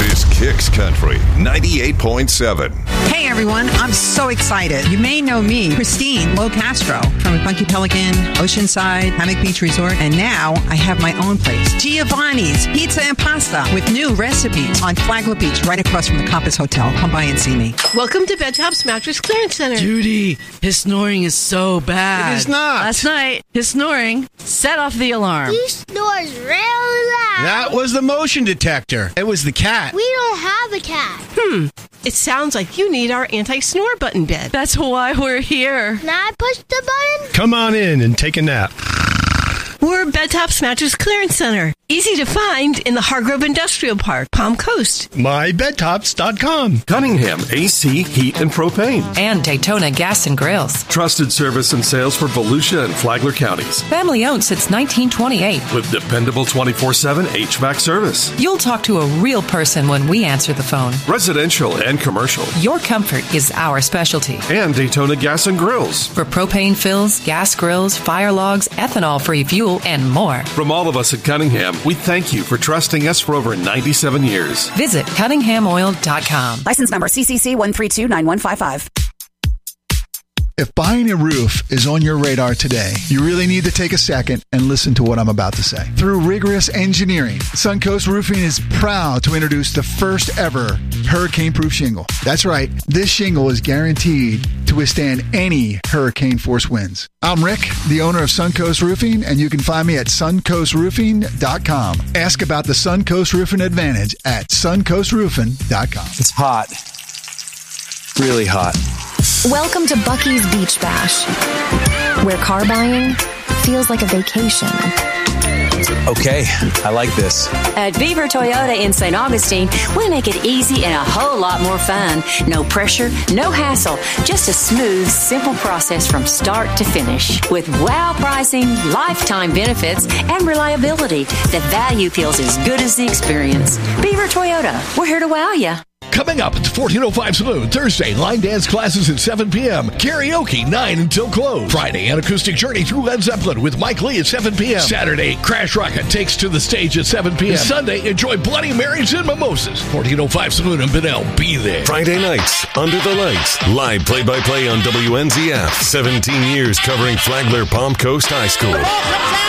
is Kicks Country 98.7. Hey everyone, I'm so excited. You may know me, Christine Locastro, from Funky Pelican, Oceanside, Hammock Beach Resort, and now I have my own place, Giovanni's Pizza and Pasta, with new recipes on Flagler Beach, right across from the Compass Hotel. Come by and see me. Welcome to Bedtop's Mattress Clearance Center. Judy, his snoring is so bad. It is not. Last night, his snoring set off the alarm. He snores really loud. That was the motion detector. It was the cat. We don't have a cat. It sounds like you need our anti-snore button bed. That's why we're here. Can I push the button? Come on in and take a nap. We're Bedtop's Mattress Clearance Center. Easy to find in the Hargrove Industrial Park, Palm Coast. MyBedtops.com. Cunningham AC, Heat, and Propane. And Daytona Gas and Grills. Trusted service and sales for Volusia and Flagler counties. Family owned since 1928. With dependable 24/7 HVAC service. You'll talk to a real person when we answer the phone. Residential and commercial. Your comfort is our specialty. And Daytona Gas and Grills. For propane fills, gas grills, fire logs, ethanol-free fuel, and more. From all of us at Cunningham, we thank you for trusting us for over 97 years. Visit CunninghamOil.com. License number CCC 1329155. If buying a roof is on your radar today, you really need to take a second and listen to what I'm about to say. Through rigorous engineering, Suncoast Roofing is proud to introduce the first ever hurricane-proof shingle. That's right, this shingle is guaranteed to withstand any hurricane-force winds. I'm Rick, the owner of Suncoast Roofing, and you can find me at suncoastroofing.com. Ask about the Suncoast Roofing Advantage at suncoastroofing.com. It's hot. Really hot. Welcome to Bucky's Beach Bash, where car buying feels like a vacation. Okay, I like this. At Beaver Toyota in St. Augustine, we make it easy and a whole lot more fun. No pressure, no hassle, just a smooth, simple process from start to finish. With wow pricing, lifetime benefits, and reliability, the value feels as good as the experience. Beaver Toyota, we're here to wow you. Coming up at 1405 Saloon, Thursday, line dance classes at 7 p.m. Karaoke, 9 until close. Friday, an acoustic journey through Led Zeppelin with Mike Lee at 7 p.m. Saturday, Crash Rocket takes to the stage at 7 p.m. Sunday, enjoy Bloody Marys and Mimosas. 1405 Saloon and Benel, be there. Friday nights, Under the Lights. Live play-by-play on WNZF. 17 years covering Flagler Palm Coast High School.